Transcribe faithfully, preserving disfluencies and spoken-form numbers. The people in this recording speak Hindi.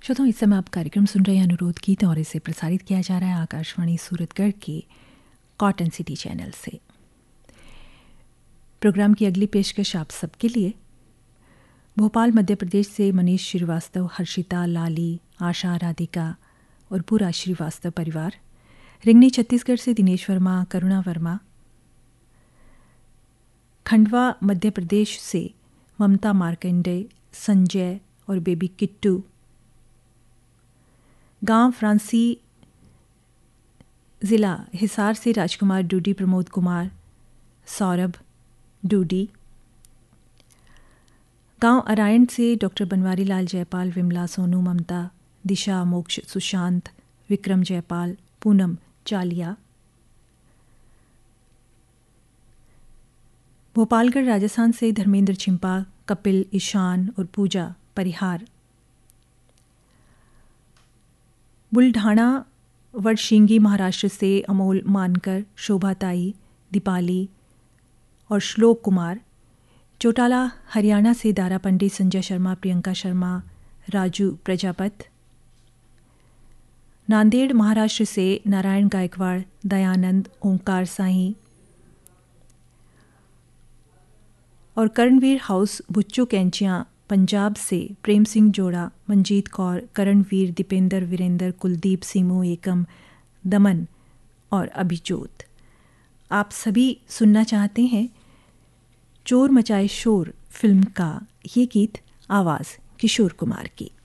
श्रोताओं, इस समय आप कार्यक्रम सुन रहे हैं अनुरोध गीत और इसे प्रसारित किया जा रहा है आकाशवाणी सूरतगढ़ के कॉटन सिटी चैनल से। प्रोग्राम की अगली पेशकश आप सबके लिए भोपाल मध्य प्रदेश से मनीष श्रीवास्तव, हर्षिता, लाली, आशा, राधिका और पूरा श्रीवास्तव परिवार, रिंगनी छत्तीसगढ़ से दिनेश वर्मा, करुणा वर्मा, खंडवा मध्य प्रदेश से ममता मार्कंडे, संजय और बेबी किट्टू, गांव फ्रांसी ज़िला हिसार से राजकुमार डूडी, प्रमोद कुमार, सौरभ डूडी, गांव अरायण से डॉक्टर बनवारी लाल जयपाल, विमला, सोनू, ममता, दिशा, मोक्ष, सुशांत, विक्रम जयपाल, पूनम चालिया, भोपालगढ़ राजस्थान से धर्मेंद्र चिंपा, कपिल, ईशान और पूजा परिहार, बुलढाणा वडशिंगी महाराष्ट्र से अमोल मानकर, शोभाताई, दीपाली और श्लोक कुमार, चौटाला हरियाणा से दारा पंडित, संजय शर्मा, प्रियंका शर्मा, राजू प्रजापत, नांदेड़ महाराष्ट्र से नारायण गायकवाड़, दयानंद, ओंकार साई और कर्णवीर हाउस बुच्चू कैंचियाँ पंजाब से प्रेम सिंह जोड़ा, मंजीत कौर, करणवीर, दीपेंद्र, वीरेंद्र, कुलदीप, सीमू, एकम, दमन और अभिजोत। आप सभी सुनना चाहते हैं चोर मचाए शोर फिल्म का ये गीत, आवाज़ किशोर कुमार की।